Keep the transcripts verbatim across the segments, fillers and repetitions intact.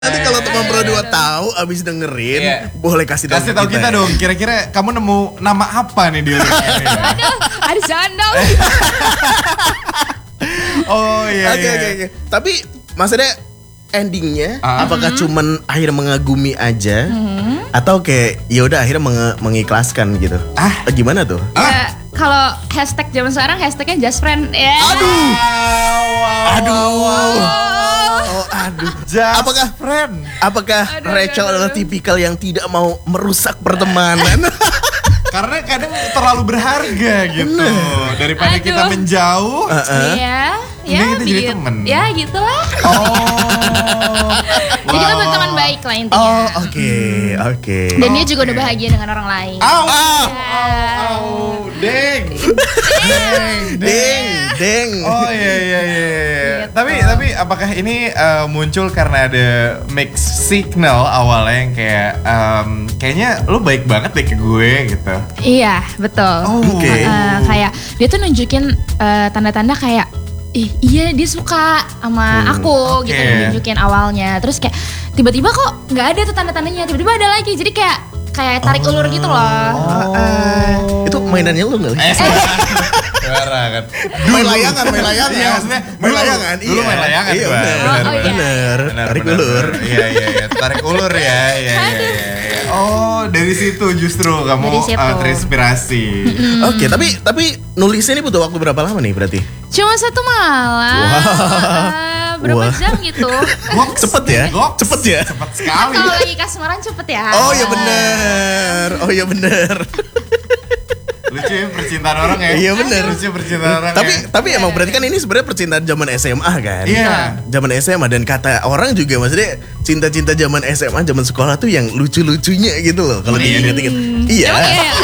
Nanti kalau teman berdua tahu abis dengerin, yeah. boleh kasih tahu kasih tahu kita, kita ya. dong. Kira-kira kamu nemu nama apa nih di liriknya? Aduh, ada sandal. Oh iya. Oke iya. oke oke. Tapi maksudnya endingnya, uh. apakah mm-hmm. cuman akhirnya mengagumi aja, mm-hmm. atau kayak ya udah akhirnya menge- mengikhlaskan gitu? Ah, gimana tuh? Ya, ah. Kalau hashtag zaman sekarang hashtagnya just friend. Yeah. Aduh, wow, aduh. Wow. Oh, aduh. Just apakah friend? Apakah aduh, Rachel aduh, adalah aduh. tipikal yang tidak mau merusak pertemanan? Karena kadang terlalu berharga gitu. Daripada aduh. kita menjauh. Uh-uh. Iya, ya, kita jadi temen. Ya gitulah. Oh. Jadi kita wow. berteman baik lah intinya. Oh oke okay, oke. Okay. Dan dia okay. juga udah bahagia dengan orang lain. Au, ya. au, deng, deng, deng, deng. Oh iya iya iya. Gitu. Tapi tapi apakah ini uh, muncul karena ada mixed signal awalnya yang kayak um, kayaknya lu baik banget deh ke gue gitu. Iya betul. Oh, oke. Okay. Uh, kayak dia tuh nunjukin uh, tanda-tanda kayak Ih, iya dia suka sama hmm, aku okay. gitu nunjukin awalnya. Terus kayak tiba-tiba kok nggak ada tuh tanda-tandanya, tiba-tiba ada lagi. Jadi kayak kayak tarik oh. ulur gitu loh. Oh. Uh, itu mainannya lu nggak? Eh, suara kan. Main layangan, main layangan. Iya maksudnya main layangan. Dulu main layangan. Iya bener, benar. Oh, benar. iya. Tarik ulur. Iya iya iya. Tarik ulur ya. Iya iya iya. Oh dari situ justru kamu situ. Uh, terinspirasi. Mm-hmm. Oke okay, tapi tapi nulisnya ini butuh waktu berapa lama nih berarti? Cuma satu malam. Wow. Uh, berapa wow. jam gitu? Wah, cepet ya? Goks. Cepet ya? Cepet sekali. Kalau lagi kasmaran cepet ya. Oh ya benar. Oh ya benar. Lucu ya percintaan orang ya. Iya benar. Lucu percintaan orang. Tapi ya. tapi emang berarti kan ini sebenarnya percintaan zaman S M A kan? Iya. Yeah. Zaman S M A dan kata orang juga maksudnya cinta-cinta zaman S M A zaman sekolah tuh yang lucu-lucunya gitu loh kalau diingat-ingat. Iya.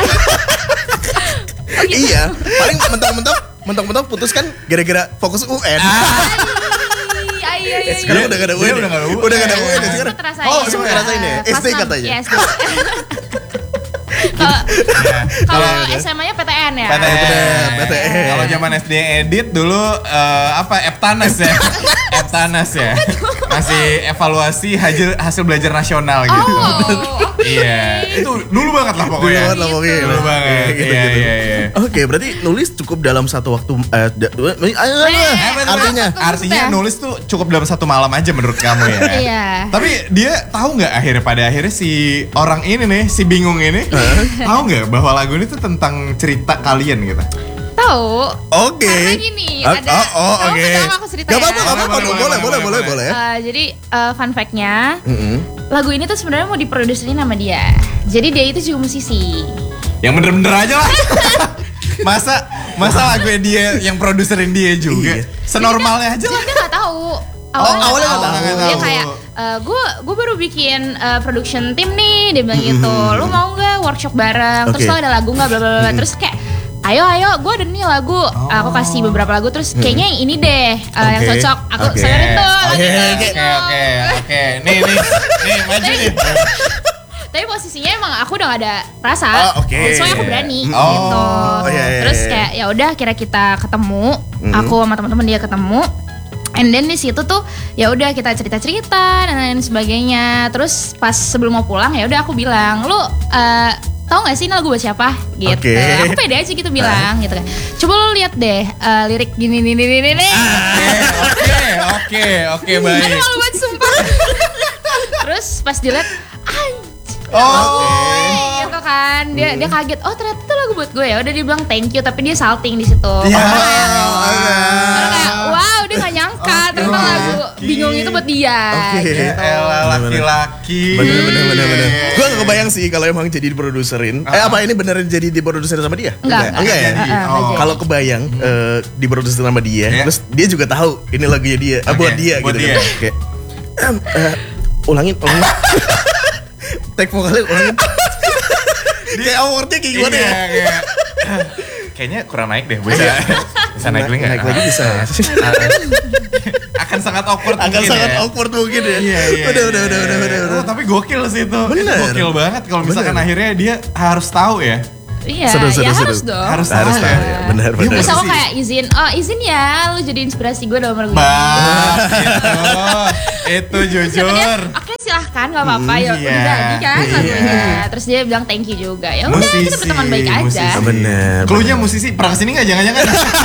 Iya. Paling mentok-mentok mentok-mentok putus kan gara-gara fokus U N. Iya, iya, sekarang udah gak ada U N. Udah gak ada U N. Udah gak ada U N sekarang. Oh, cuma ngerasain ya. S D katanya. Kalau S M A-nya P T N ya. P T N. P T N. Kalau zaman S D edit dulu uh, apa Eptanas ya. Eptanas ya. Masih evaluasi hasil hasil belajar nasional gitu. Oh, okay. Iya. Itu dulu banget lah pokoknya. Dulu banget lah pokoknya. Dulu banget. Gitu, iya, gitu. iya, iya. Oke, berarti nulis cukup dalam satu waktu uh, dua, uh, artinya artinya nulis tuh cukup dalam satu malam aja menurut kamu ya. Iya. Tapi dia tahu nggak akhirnya pada akhirnya si orang ini nih, si bingung ini, tahu nggak bahwa lagu ini tuh tentang cerita kalian gitu? Tahu. Oke. Karena gini, oh, ada oh, oh, oke. Okay. Aku cerita gak ya. apa-apa, gak apa-apa. Boleh, boleh, boleh, boleh, boleh. Uh, jadi uh, fun fact-nya, mm-hmm. lagu ini tuh sebenarnya mau diproduserin sama dia. Jadi dia itu juga musisi. Yang bener-bener aja lah. masa masa lagunya dia yang produserin dia juga. Senormalnya aja lah. Dia nggak tahu. Awalnya, oh, awalnya nggak tahu. tahu. Dia kayak, gue uh, gue baru bikin uh, production team nih, dia bilang gitu. Lu mau nggak workshop bareng? Okay. Terus lo ada lagu nggak? Bla bla bla. Terus kayak, ayo ayo, gue ada nih lagu. Oh. Aku kasih beberapa lagu. Terus kayaknya yang ini deh uh, okay. yang cocok. Aku okay. sebenarnya tuh. Oke oke oke oke. Nih nih nih maju nih. Tapi posisinya emang aku udah gak ada rasa, oh, okay. soalnya aku berani oh, gitu. Oh, iya, iya, Terus iya. kayak ya udah kira kita ketemu, mm-hmm. aku sama teman-teman dia ketemu, and then di situ tuh ya udah kita cerita-cerita dan lain sebagainya. Terus pas sebelum mau pulang ya udah aku bilang, lu uh, tahu nggak sih ini lagu buat siapa? Gitu. Okay. Aku pede aja gitu bilang, gitu kan. Coba lu lihat deh uh, lirik gini nih nih nih nih. Oke oke oke baik. Aduh malu banget sumpah. Terus pas dilihat, Oh, okay. gitu kan dia hmm. dia kaget, oh ternyata itu lagu buat gue ya. Udah dia bilang thank you tapi dia salting di situ. Ya. Karena kayak, karena kayak wow dia nggak nyangka okay. ternyata lagu bingung itu buat dia. Okay. Gitu. Elah laki-laki. Bener bener bener bener. Gue nggak kebayang sih kalau emang jadi diproduserin. Uh. Eh apa ini beneran jadi diproduserin sama dia? Enggak. Enggak, enggak ya. Uh, uh, oh. Kalau kebayang hmm. uh, diproduserin sama dia, yeah. terus dia juga tahu ini lagunya dia, okay. uh, buat dia buat gitu dia. kan. Kayak uh, ulangin, ulangin. Take vokalnya ulangin. Kayak awardnya kayak gimana ya? Kayak, kayaknya kurang naik deh, bisa bisa naik lagi nggak? Naik lagi bisa. Akan sangat awkward Akan mungkin sangat ya. awkward mungkin ya. Iya, iya, udah, iya, udah, udah, udah, udah, udah. Oh, tapi gokil sih itu. Bener. Itu gokil banget kalau misalkan Bener. akhirnya dia harus tahu ya. Iya, seru, seru, ya seru. harus dong. Harus, harus tahu ya, benar benar. Terus aku kayak izin, oh izin ya, lu jadi inspirasi gue dalam lagu ini. Bah, itu, itu jujur. Oke kan nggak apa-apa ya Iya. udah jadi kan lagunya. Terus dia bilang thank you juga. Ya udah kita Musisi, berteman baik aja. musisi. Bener. Cluenya musisi pernah kesini nggak jangan-jangan?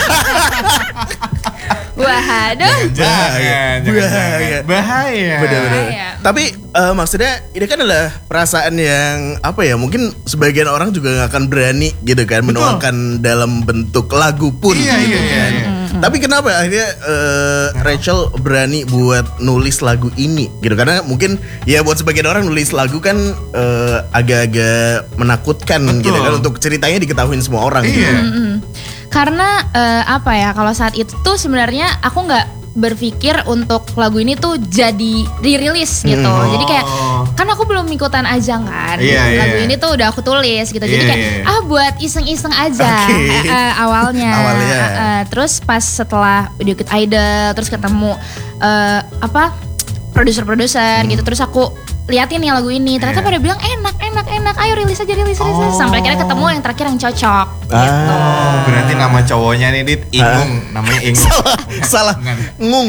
Waduh. Jangan, jangan, Bahaya. jangan. Bahaya. Bener-bener. Bahaya. Tapi eh, maksudnya ini kan adalah perasaan yang apa ya? Mungkin sebagian orang juga nggak akan berani gitu kan menuangkan dalam bentuk lagu pun. Iya, gitu iya, iya, kan. iya. Tapi kenapa akhirnya eh, Rachel berani buat nulis lagu ini gitu? Karena mungkin ya buat sebagian orang nulis lagu kan eh, agak-agak menakutkan Betul. gitu kan untuk ceritanya diketahuin semua orang. Iya. Gitu. Mm-mm. Karena eh, apa ya kalau saat itu tuh sebenarnya aku nggak berpikir untuk lagu ini tuh jadi dirilis gitu. Hmm. Jadi kayak Oh. kan aku belum ikutan ajang kan. Iya, Lagu iya. ini tuh udah aku tulis gitu. Jadi Iya, kayak iya. ah buat iseng-iseng aja Oke. eh, eh, awalnya. Awalnya. Eh, eh, terus pas setelah udah ikut Idol terus ketemu eh, apa produser-produser gitu. Terus aku liatin nih lagu ini. Ternyata Iya. pada bilang enak, enak, enak. Ayo rilis aja, rilis, rilis. Oh. Sampai akhirnya ketemu yang terakhir yang cocok. Gitu. Oh, berarti nama cowoknya nih Dit Ingung, namanya Ingung. Salah, salah, Bukan. ngung.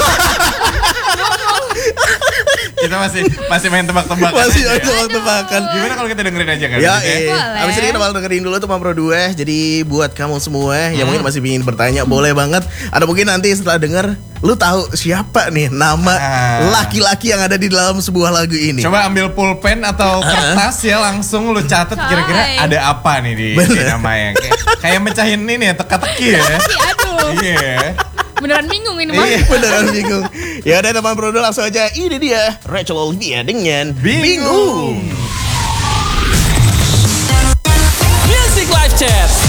Kita masih masih main tebak-tebakan. Masih aja ya. ada tebakan. Gimana kalau kita dengerin aja kan? Ya, Dit, iya. Boleh. Abis ini kita bakal dengerin dulu tuh Mampro dua. Jadi buat kamu semua yang mungkin masih ingin bertanya, boleh banget. Atau mungkin nanti setelah denger, lu tahu siapa nih nama Ah. laki-laki yang ada di dalam sebuah lagu ini. Coba ambil pulpen atau kertas ya langsung lu catat kira-kira Coy. ada apa nih di, di namanya. Kayak, kayak mecahin ini ya teka-teki ya. Aduh, Iya. beneran bingung ini mah. Iya. Beneran bingung. Ya udah teman Pro langsung aja. Ini dia Rachel Olivia dengan Bingung. Bingung. Music Live Chat.